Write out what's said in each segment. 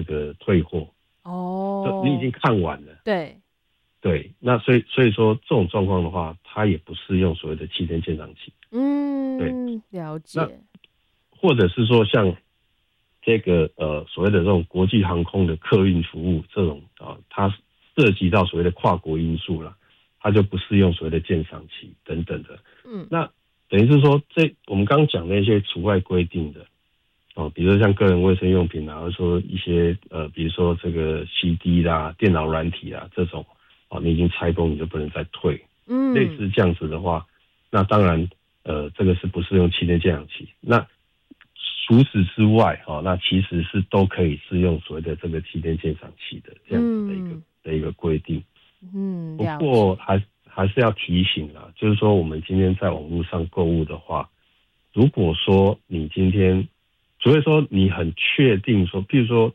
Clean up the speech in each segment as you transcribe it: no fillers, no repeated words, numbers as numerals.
个退货。你已经看完了。对，那所以说这种状况的话，它也不适用所谓的7天鉴赏期。对， 了解。 那或者是说像这个所谓的这种国际航空的客运服务这种它涉及到所谓的跨国因素啦，它就不适用所谓的鉴赏期等等的。那等于是说我们刚刚讲的一些除外规定的比如说像个人卫生用品或者说一些比如说这个 CD 啦、电脑软体啦这种你已经拆封你就不能再退。类似这样子的话，那当然这个是不适用7天鉴赏期。那除此之外那其实是都可以适用所谓的这个7天鉴赏期的这样子的一个规定。不过还是要提醒啦，就是说我们今天在网络上购物的话，如果说你今天除非说你很确定说，譬如说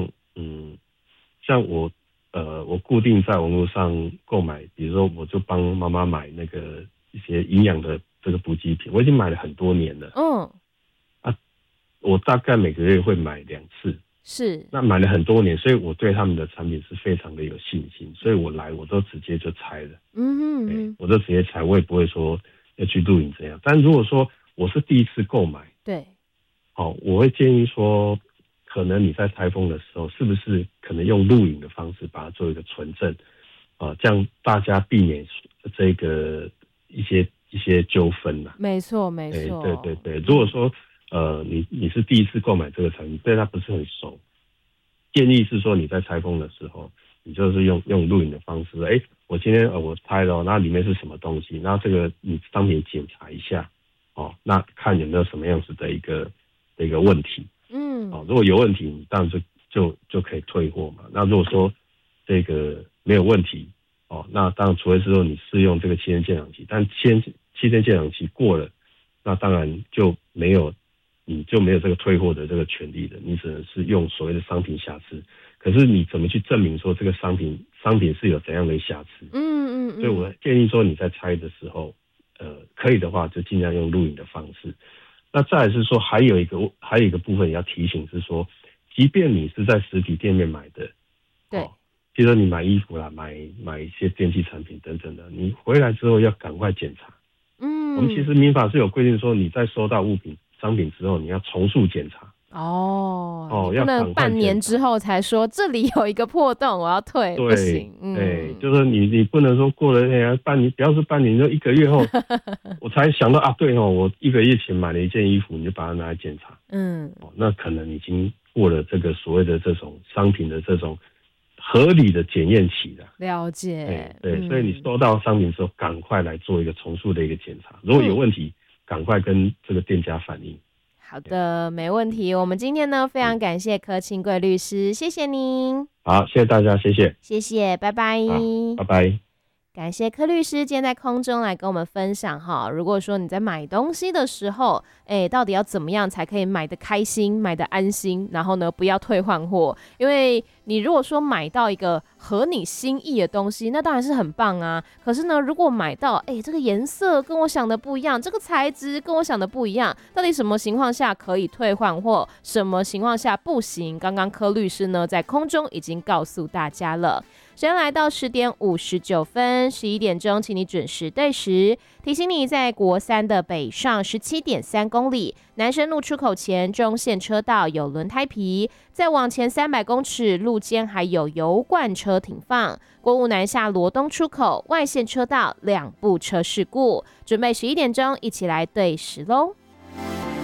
像我固定在网络上购买，比如说我就帮妈妈买那个一些营养的这个补给品，我已经买了很多年了。我大概每个月会买2次。 是。 那买了很多年，所以我对他们的产品是非常的有信心，所以我都直接就拆了。我都直接拆，我也不会说要去录影这样。但如果说我是第一次购买， 对， 我会建议说，可能你在拆封的时候，是不是可能用录影的方式把它做一个存证，这样大家避免这个一些纠纷啦。 没错。 对。如果说你是第一次购买这个产品，对它不是很熟，建议是说你在拆封的时候，你就是用录影的方式，我今天我拆了，那里面是什么东西，那这个你商品检查一下，那看有没有什么样子的一个问题。如果有问题，你当然就可以退货嘛。那如果说这个没有问题，那当然除非是说你适用这个7天鉴赏期，但7天鉴赏期过了，那当然你就没有这个退货的这个权利了，你只能是用所谓的商品瑕疵。可是你怎么去证明说这个商品是有怎样的瑕疵？所以我建议说你在拆的时候，可以的话就尽量用录影的方式。那再来是说还有一个部分也要提醒是说，即便你是在实体店面买的， 对， 比如说你买衣服啦，买一些电器产品等等的，你回来之后要赶快检查。我们其实民法是有规定说，你在收到商品之后，你要重塑检查。 你不能半年之后才说这里有一个破洞，我要退，不行。 对，就是你不能说过了半年，不要是半年，就1个月后我才想到对我1个月前买了一件衣服，你就把它拿来检查。那可能已经过了这个所谓的这种商品的这种合理的检验期了。 了解。 对，所以你收到商品之后，赶快来做一个重塑的一个检查，如果有问题，赶快跟这个店家反映。 好的，没问题。我们今天呢，非常感谢柯清贵律师，谢谢您。 好，谢谢大家，谢谢，拜拜。 拜拜。 感谢柯律师今天在空中来跟我们分享哈，如果说你在买东西的时候，到底要怎么样才可以买得开心、买得安心，然后呢不要退换货？因为你如果说买到一个合你心意的东西，那当然是很棒啊。可是呢，如果买到这个颜色跟我想的不一样，这个材质跟我想的不一样，到底什么情况下可以退换货，什么情况下不行？刚刚柯律师呢在空中已经告诉大家了。时间来到10点59分，11点钟，请你准时对时。提醒你，在国3的北上17.3公里，南深路出口前中线车道有轮胎皮，再往前300公尺，路肩还有油罐车停放。国五南下罗东出口外线车道2部车事故。准备11点钟，一起来对时喽。